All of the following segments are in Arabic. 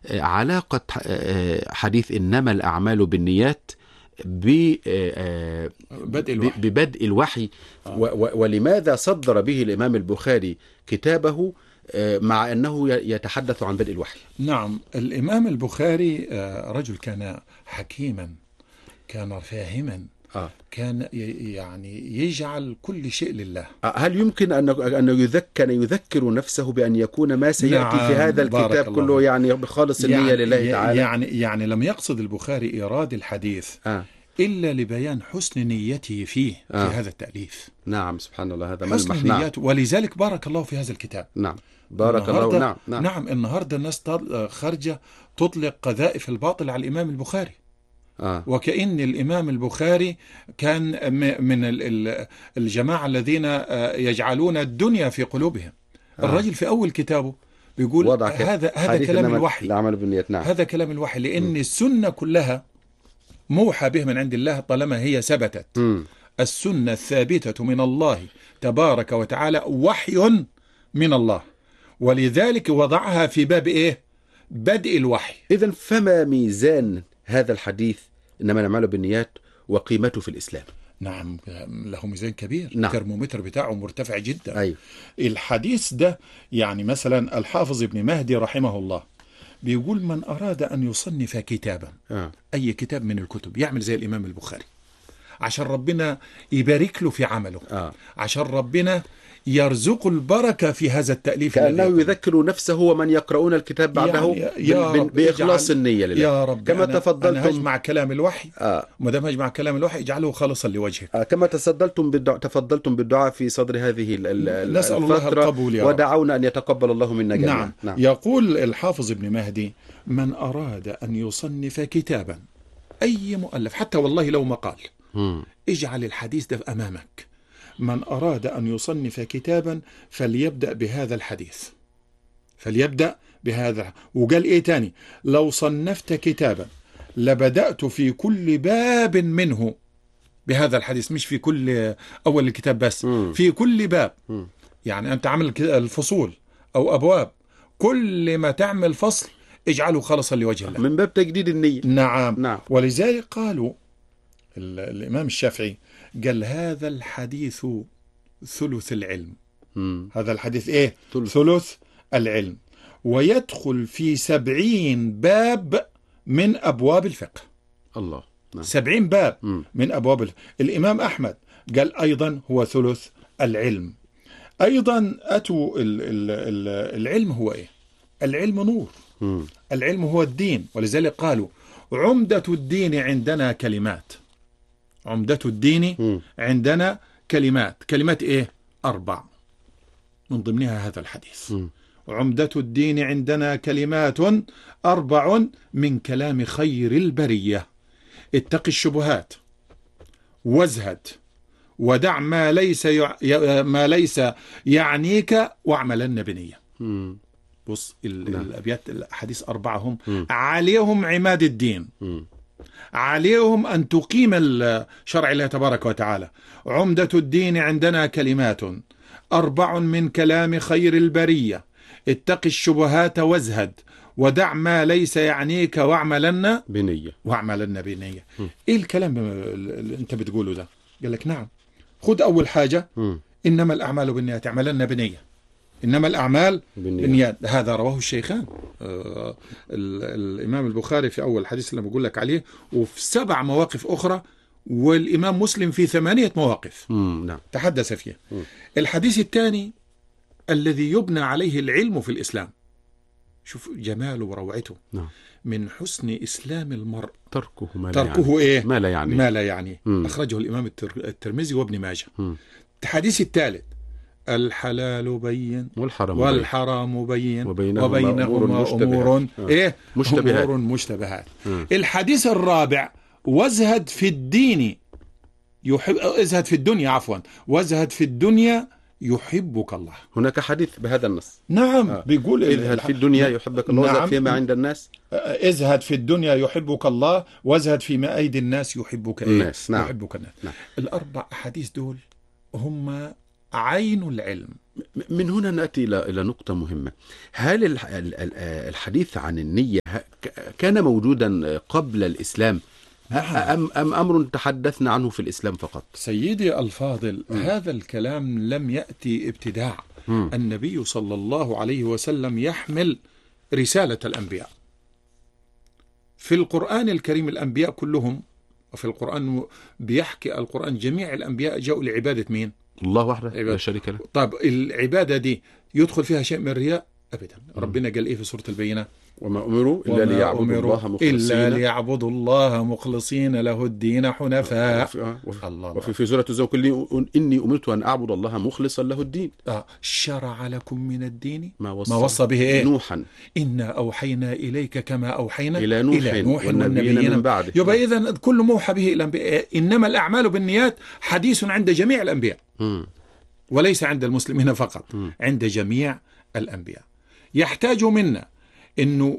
علاقة حديث إنما الأعمال بالنيات ببدء الوحي ولماذا صدر به الإمام البخاري كتابه مع أنه يتحدث عن بدء الوحي؟ نعم، الإمام البخاري رجل كان حكيما، كان فاهما، كان يعني يجعل كل شيء لله. هل يمكن أن يذكر نفسه بأن يكون ما سيأتي في هذا الكتاب كله يعني بخالص النية لله تعالى؟ يعني لم يقصد البخاري إيراد الحديث إلا لبيان حسن نيته فيه في هذا التأليف. نعم، سبحان الله، هذا حسن نيته، ولذلك بارك الله في هذا الكتاب. نعم، بارك الله. نعم، النهاردة الناس خارجة تطلق قذائف الباطل على الإمام البخاري. وكأن الإمام البخاري كان من الجماعة الذين يجعلون الدنيا في قلوبهم. الرجل في أول كتابه بيقول هذا كلام الوحي، هذا كلام الوحي، لأن السنة كلها موحى به من عند الله طالما هي ثبتت. السنة الثابتة من الله تبارك وتعالى وحي من الله، ولذلك وضعها في باب إيه؟ بدء الوحي. إذن فما ميزان هذا الحديث إنما الأعمال بالنيات وقيمته في الإسلام؟ نعم، له ميزان كبير. نعم. الترمومتر بتاعه مرتفع جدا. أيوه. الحديث ده يعني مثلا الحافظ ابن مهدي رحمه الله بيقول من أراد أن يصنف كتابا، أي كتاب من الكتب، يعمل زي الإمام البخاري عشان ربنا يبارك له في عمله، عشان ربنا يرزق البركة في هذا التأليف، كأنه يذكر نفسه ومن يقرؤون الكتاب بعده يعني بإخلاص النية لله. يا رب، كما تفضلتم، أنا هجمع كلام الوحي، ما دام هجمع كلام الوحي اجعله خالصا لوجهك. كما تفضلتم بالدعاء في صدر هذه نسأل الله القبول يا رب، ودعونا أن يتقبل الله منا جميعا. نعم. يقول الحافظ ابن مهدي من أراد أن يصنف كتابا، أي مؤلف حتى والله لو مقال، اجعل الحديث ده أمامك. من أراد أن يصنف كتابا فليبدأ بهذا الحديث، فليبدأ بهذا. وقال إيه تاني؟ لو صنفت كتابا لبدأت في كل باب منه بهذا الحديث، مش في كل أول الكتاب بس، في كل باب. يعني أنت عمل الفصول أو أبواب، كل ما تعمل فصل اجعله خالصا لوجه الله من باب تجديد النية. نعم. ولذلك قالوا الإمام الشافعي قال هذا الحديث ثلث العلم. هذا الحديث إيه؟ ثلث العلم، ويدخل في 70 باب من أبواب الفقه. الله. 70 باب من أبواب الفقه. الإمام أحمد قال أيضا هو ثلث العلم. أيضا أتوا العلم هو إيه؟ العلم نور. العلم هو الدين، ولذلك قالوا عمدة الدين عندنا كلمات. عمدة الدين عندنا كلمات إيه؟ 4 من ضمنها هذا الحديث. عمدة الدين عندنا كلمات 4 من كلام خير البرية. اتق الشبهات وازهد ودع ما ليس يعنيك واعملن بنية. بص الأبيات الحديث 4 هم عليهم عماد الدين، عليهم أن تقيم شرع الله تبارك وتعالى. عمدة الدين عندنا كلمات 4 من كلام خير البرية. اتق الشبهات وازهد ودع ما ليس يعنيك واعملن بنية. ايه الكلام اللي انت بتقوله ده؟ قال لك نعم، خد أول حاجة إنما الأعمال بالنيات، اعملن بنية. إنما الأعمال بالنيات، هذا رواه الشيخان، الإمام البخاري في أول حديث اللي بقول لك عليه، وفي 7 مواقف أخرى، والإمام مسلم في 8 مواقف تحدث فيها. الحديث الثاني الذي يبنى عليه العلم في الإسلام، شوف جماله وروعته. من حسن إسلام المرء تركه إيه؟ ما لا يعني. أخرجه الإمام الترمذي وابن ماجه. الحديث الثالث الحلال بين والحرام بين وبينهما أمور إيه؟ مشتبهات. الحديث الرابع وازهد في الدين ازهد في الدنيا وازهد في الدنيا يحبك الله. هناك حديث بهذا النص. نعم. بيقول ازهد في الدنيا يحبك الله. وازهد فيما عند الناس. ازهد في الدنيا يحبك الله، وازهد فيما أيدي الناس يحبك الناس. يحبك الناس. 4 أحاديث دول هم عين العلم. من هنا نأتي إلى نقطة مهمة. هل الحديث عن النية كان موجودا قبل الإسلام أم أمر تحدثنا عنه في الإسلام فقط؟ سيدي الفاضل، هذا الكلام لم يأتي ابتداع. النبي صلى الله عليه وسلم يحمل رسالة الأنبياء. في القرآن الكريم الأنبياء كلهم، وفي القرآن بيحكي القرآن جميع الأنبياء جاءوا لعبادة مين؟ الله وحده لا شريك له. طب العبادة دي يدخل فيها شيء من الرياء؟ أبدا. ربنا قال إيه في سورة البينة؟ وما أمروا إلا ليعبدوا الله مخلصين له الدين حنفاء. وفي سورة الزوج إني أمرت أن أعبد الله مخلصا له الدين. شرع لكم من الدين ما وصى به إيه؟ نوحا إنا أوحينا إليك كما أوحينا إلى نوح والنبيين من بعده. يبقى إذن كل موحى به الأنبياء. إنما الأعمال بالنيات حديث عند جميع الأنبياء، وليس عند المسلمين فقط، عند جميع الأنبياء. يحتاج منا إنه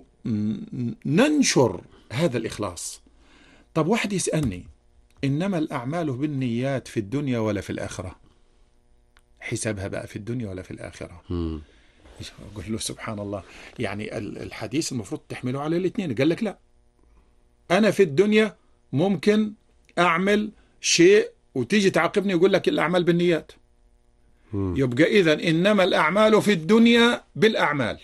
ننشر هذا الإخلاص. طب واحد يسألني، إنما الأعمال بالنيات في الدنيا ولا في الآخرة؟ حسابها بقى في الدنيا ولا في الآخرة؟ أقول له سبحان الله، يعني الحديث المفروض تحمله على الاثنين. قال لك لا، أنا في الدنيا ممكن أعمل شيء وتيجي تعاقبني يقول لك الأعمال بالنيات. يبقى إذن إنما الأعمال في الدنيا بالأعمال.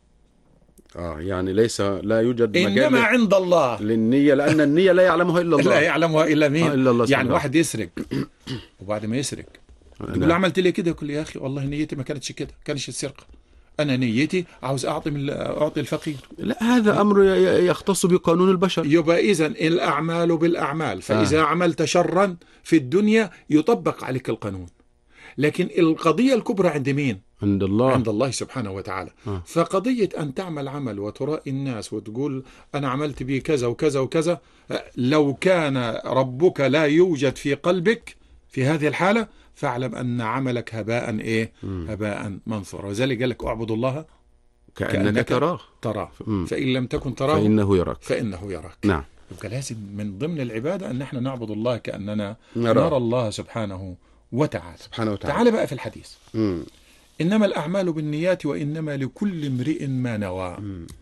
يعني لا يوجد مجال إنما عند الله للنية، لأن النية لا يعلمها إلا الله. لا يعلمها إلا مين؟ إلا الله. يعني واحد يسرق وبعد ما يسرق تقول له عملت لي كده، يقول لي يا أخي والله نيتي ما كانتش كده، كانش السرقة، أنا نيتي عاوز أعطي الفقير. لا، هذا أمر يختص بقانون البشر. يبقى إذن الأعمال بالأعمال، فإذا عملت شرا في الدنيا يطبق عليك القانون، لكن القضية الكبرى عند مين؟ عند الله، عند الله سبحانه وتعالى. فقضية أن تعمل عمل وترائي الناس وتقول أنا عملت به كذا وكذا وكذا، لو كان ربك لا يوجد في قلبك في هذه الحالة فاعلم أن عملك هباء إيه؟ هباء منثورا. وذلك قال لك أعبد الله كأنك تراه فإن لم تكن تراه فإنه يراك. نعم. يبقى لازم من ضمن العبادة أن احنا نعبد الله كأننا نرى الله سبحانه وتعالى. تعال بقى في الحديث. إنما الأعمال بالنيات وإنما لكل امرئ ما نوى.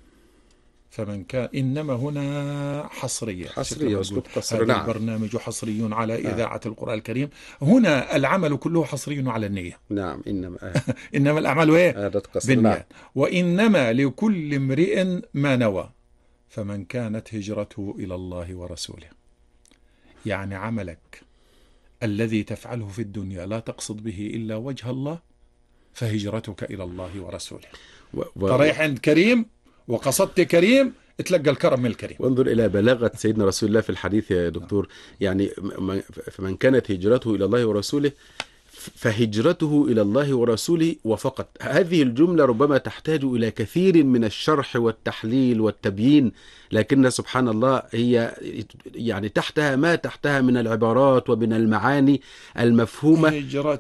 فمن كان، إنما هنا حصرية أسلوب قصر. هذا البرنامج حصري على إذاعة القرآن الكريم. هنا العمل كله حصري على النية. نعم. إنما الأعمال بالنيات وإنما لكل امرئ ما نوى. فمن كانت هجرته إلى الله ورسوله، يعني عملك الذي تفعله في الدنيا لا تقصد به إلا وجه الله، فهجرتك إلى الله ورسوله. رايح عند كريم وقصدت كريم، تلقى الكرم من الكريم. وانظر إلى بلاغة سيدنا رسول الله في الحديث يا دكتور. يعني فمن كانت هجرته إلى الله ورسوله فهجرته إلى الله ورسوله وفقط. هذه الجملة ربما تحتاج إلى كثير من الشرح والتحليل والتبيين، لكن سبحان الله هي يعني تحتها ما تحتها من العبارات ومن المعاني المفهومة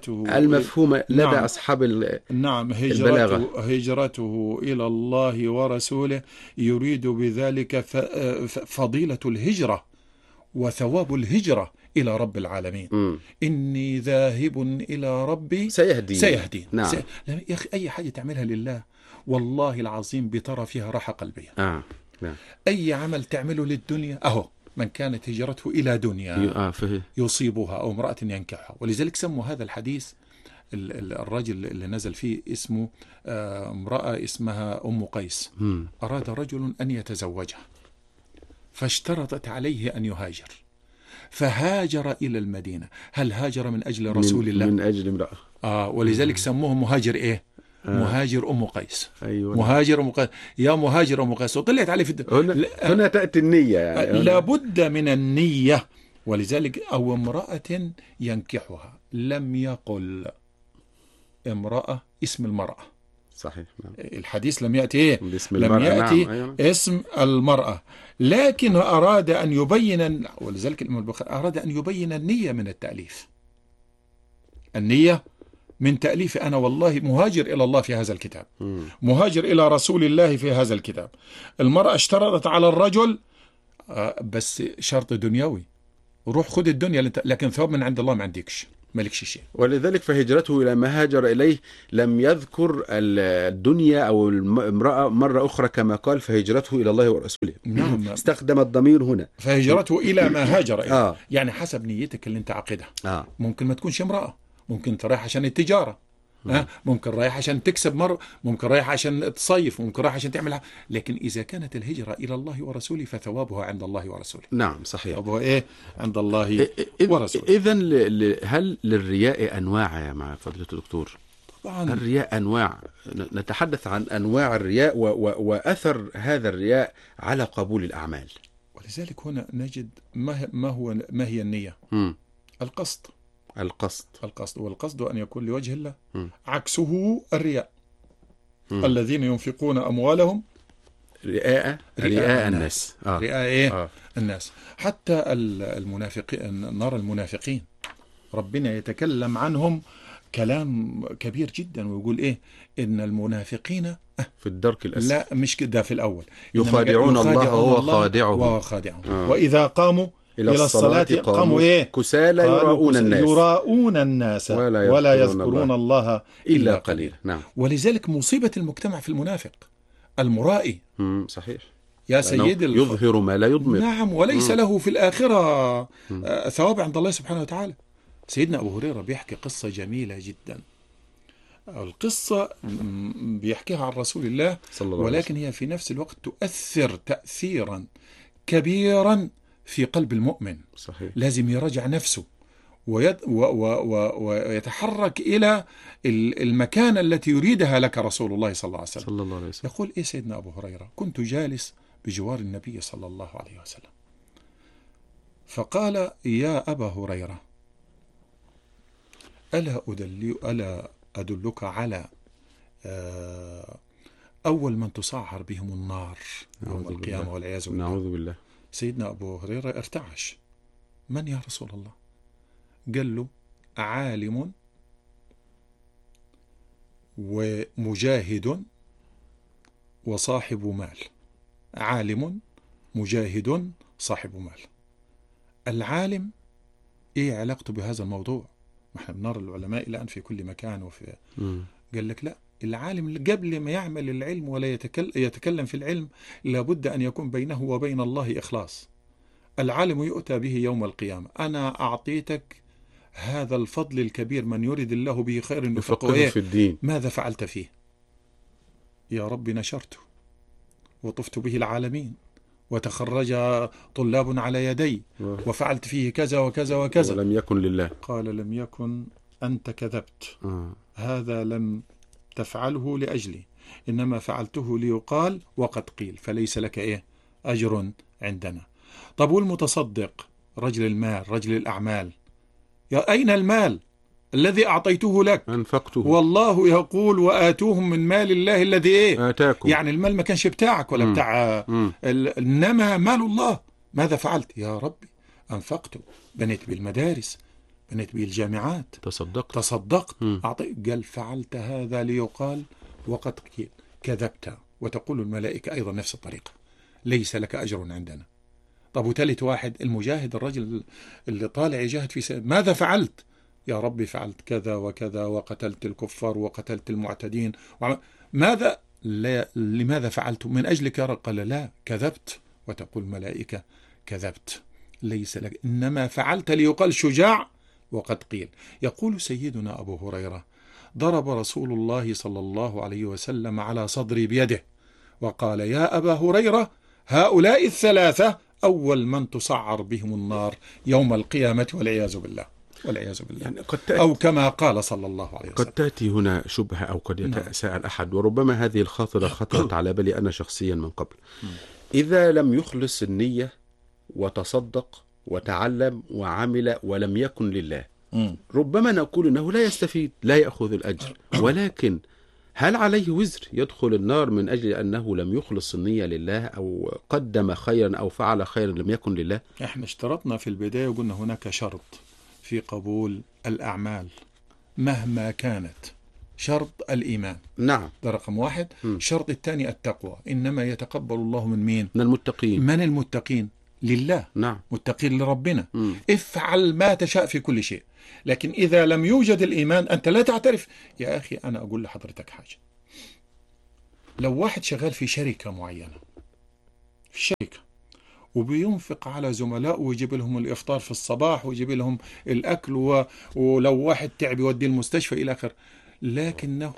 لدى أصحاب البلاغة. هجرته إلى الله ورسوله يريد بذلك فضيلة الهجرة وثواب الهجرة إلى رب العالمين. إني ذاهب إلى ربي سيهدين. نعم. يا أخي أي حاجة تعملها لله والله العظيم بترى فيها راحة قلبية. نعم. أي عمل تعمله للدنيا أهو من كانت هجرته إلى دنيا يصيبها أو امرأة ينكحها. ولذلك سموا هذا الحديث الرجل اللي نزل فيه اسمه امرأة اسمها أم قيس. أراد رجل أن يتزوجها فاشترطت عليه أن يهاجر، فهاجر إلى المدينة. هل هاجر من أجل رسول الله؟ من أجل امرأة. ولذلك سموه مهاجر إيه؟ مهاجر أم قيس. أيوة. مهاجر أم قيس، يا مهاجر أم قيس. وطلعت عليه في هنا تأتي النية يعني. لابد من النية. ولذلك أو امرأة ينكحها، لم يقل امرأة اسم المرأة. صحيح. نعم. الحديث لم يأتي إيه؟ لم يأتي نعم. اسم المرأة، لكن أراد أن يبين. ولذلك الإمام البخاري أراد أن يبين النية من التأليف. النية من تأليف. أنا والله مهاجر إلى الله في هذا الكتاب، مهاجر إلى رسول الله في هذا الكتاب. المرأة اشترطت على الرجل بس شرط دنيوي، روح خد الدنيا لكن ثواب من عند الله ما عندكش. مالكش شيء. ولذلك فهجرته إلى ما هاجر إليه لم يذكر الدنيا أو المرأة مرة أخرى، كما قال فهجرته إلى الله ورسوله. نعم. استخدم الضمير هنا فهجرته إلى ما هاجر إليه. آه. يعني حسب نيتك اللي انت عقدها. آه. ممكن ما تكونش امرأة، ممكن انت رايح عشان التجارة، ممكن رايح عشان تكسب مرة، ممكن رايح عشان تصيف، ممكن رايح عشان تعمل. لكن إذا كانت الهجرة إلى الله ورسوله فثوابها عند الله ورسوله. نعم صحيح. ثوابها إيه؟ عند الله ورسوله. إذن هل للرياء أنواع يا مع فضيلة الدكتور؟ طبعا الرياء أنواع، نتحدث عن أنواع الرياء وأثر هذا الرياء على قبول الأعمال. ولذلك هنا نجد ما هي النية؟ القصد. والقصد أن يكون لوجه الله. عكسه الرياء. الذين ينفقون أموالهم رئاء الناس. رئاء إيه؟ الناس. حتى المنافقين، نرى المنافقين ربنا يتكلم عنهم كلام كبير جدا ويقول إيه؟ إن المنافقين في الدرك الأسفل. لا مش كده، في الأول يخادعون الله وهو خادعهم. وإذا قاموا إلى الصلاة قاموا إيه؟ كسالى يراؤون الناس ولا يذكرون الله إلا قليلا. نعم. ولذلك مصيبة المجتمع في المنافق المرائي. صحيح. يا سيدي يظهر ما لا يضمر. نعم. وليس له في الآخرة ثواب عند الله سبحانه وتعالى. سيدنا أبو هريرة بيحكي قصة جميلة جدا. القصة بيحكيها عن رسول الله صلى الله عليه وسلم، ولكن هي في نفس الوقت تؤثر تأثيرا كبيرا في قلب المؤمن. صحيح. لازم يراجع نفسه ويتحرك إلى المكان التي يريدها لك رسول الله صلى الله عليه وسلم. يقول إيه سيدنا أبو هريرة؟ كنت جالس بجوار النبي صلى الله عليه وسلم، فقال يا أبا هريرة ألا أدلك على أول من تصعر بهم النار يوم القيامة والعياذ بالله. نعوذ بالله. سيدنا أبو هريرة ارتعش. من يا رسول الله؟ قال له عالم ومجاهد وصاحب مال. عالم مجاهد صاحب مال. العالم ايه علاقته بهذا الموضوع؟ ما احنا بنرى العلماء الآن في كل مكان وفي قال لك لا، العالم قبل ما يعمل العلم ولا يتكلم في العلم لابد أن يكون بينه وبين الله إخلاص. العالم يؤتى به يوم القيامة. أنا أعطيتك هذا الفضل الكبير، من يريد الله به خير يفقهه في الدين. ماذا فعلت فيه؟ يا رب نشرته وطفت به العالمين وتخرج طلاب على يدي وفعلت فيه كذا وكذا وكذا ولم يكن لله. قال لم يكن، أنت كذبت. هذا لم تفعله لأجلي، إنما فعلته ليقال وقد قيل، فليس لك إيه أجر عندنا. طب والمتصدق رجل المال رجل الأعمال، يا أين المال الذي أعطيته لك؟ أنفقته. والله يقول وآتوهم من مال الله الذي إيه آتاكم. يعني المال ما كانش بتاعك ولا بتاع إنما مال الله. ماذا فعلت؟ يا ربي أنفقته، بنيت بالمدارس، بنيت بالجامعات، تصدقت قال فعلت هذا ليقال وقد قيل. كذبت. وتقول الملائكة أيضا نفس الطريقة، ليس لك أجر عندنا. طب وثالث واحد المجاهد، الرجل اللي طالع يجاهد في سبيل، ماذا فعلت؟ يا ربي فعلت كذا وكذا وقتلت الكفار وقتلت المعتدين. ماذا لماذا فعلت؟ من أجلك يا رب. قال لا، كذبت. وتقول الملائكة كذبت، ليس لك، إنما فعلت ليقال شجاع وقد قيل. يقول سيدنا أبو هريرة ضرب رسول الله صلى الله عليه وسلم على صدري بيده وقال يا أبا هريرة هؤلاء الثلاثة أول من تسعر بهم النار يوم القيامة والعياذ بالله. والعياذ بالله. يعني أو كما قال صلى الله عليه وسلم. قد تأتي هنا شبهة أو قد يتساءل أحد، وربما هذه الخاطرة خطرت على بالي أنا شخصيا من قبل. إذا لم يخلص النية وتصدق وتعلم وعمل ولم يكن لله، ربما نقول أنه لا يستفيد، لا يأخذ الأجر، ولكن هل عليه وزر يدخل النار من أجل أنه لم يخلص النية لله أو قدم خيرا أو فعل خيرا لم يكن لله؟ احنا اشترطنا في البداية وقلنا هناك شرط في قبول الأعمال مهما كانت، شرط الإيمان. نعم، ده رقم واحد. الشرط الثاني التقوى. إنما يتقبل الله من مين؟ من المتقين. من المتقين؟ لله. نعم، متقين لربنا. افعل ما تشاء في كل شيء. لكن إذا لم يوجد الإيمان أنت لا تعترف. يا أخي أنا أقول لحضرتك حاجة، لو واحد شغال في شركة معينة، في شركة، وبينفق على زملائه ويجيب لهم الإفطار في الصباح ويجيب لهم الأكل ولو واحد تعب يوديه المستشفى إلى آخر، لكنه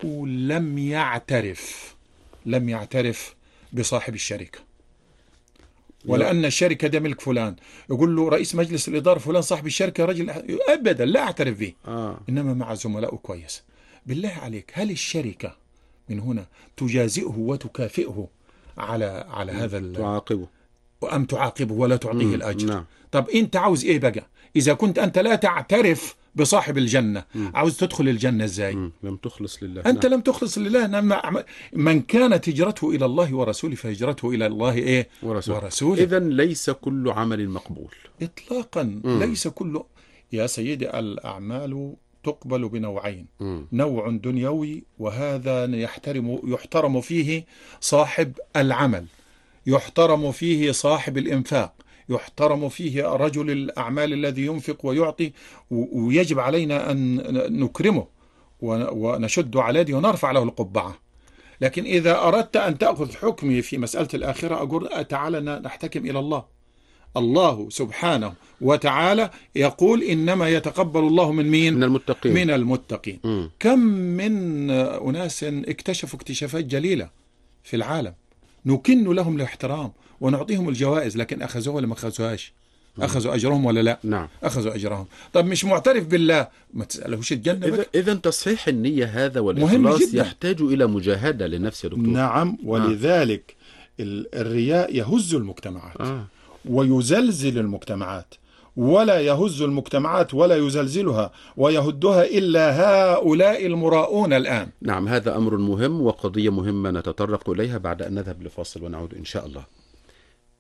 لم يعترف بصاحب الشركة، ولأن الشركة ده ملك فلان، يقول له رئيس مجلس الإدارة فلان صاحب الشركة رجل أبدا لا أعترف به، إنما مع زملائه كويس. بالله عليك، هل الشركة من هنا تجازئه وتكافئه على هذا تعاقبه أم تعاقبه ولا تعطيه الأجر؟ نعم. طب أنت عاوز إيه بقى؟ إذا كنت أنت لا تعترف بصاحب الجنة، عاوز تدخل الجنة إزاي؟ لم تخلص لله. أنت لم تخلص لله. من كانت هجرته إلى الله ورسوله فهجرته إلى الله ورسوله. إذن ليس كل عمل مقبول إطلاقا. ليس كل، يا سيدي، الأعمال تقبل بنوعين، نوع دنيوي وهذا يحترم فيه صاحب العمل، يحترم فيه صاحب الإنفاق، يحترم فيه رجل الأعمال الذي ينفق ويعطي، ويجب علينا أن نكرمه ونشد على يده ونرفع له القبعة. لكن إذا أردت أن تأخذ حكمي في مسألة الآخرة، أقول تعالى نحتكم إلى الله. الله سبحانه وتعالى يقول إنما يتقبل الله من مين؟ من المتقين. كم من أناس اكتشفوا اكتشافات جليلة في العالم، نكن لهم الاحترام ونعطيهم الجوائز، لكن أخذوها ولا ما أخذوهاش؟ أخذوا أجرهم ولا لا؟ نعم. أخذوا أجرهم. طب مش معترف بالله، ما تسألهوش الجنة. إذا تصحيح النية هذا والإخلاص يحتاج إلى مجاهدة للنفس يا دكتور. نعم، ولذلك الرياء يهز المجتمعات ويزلزل المجتمعات، ولا يهز المجتمعات ولا يزلزلها ويهدها إلا هؤلاء المراؤون الآن. نعم، هذا أمر مهم وقضية مهمة نتطرق إليها بعد أن نذهب لفاصل ونعود إن شاء الله.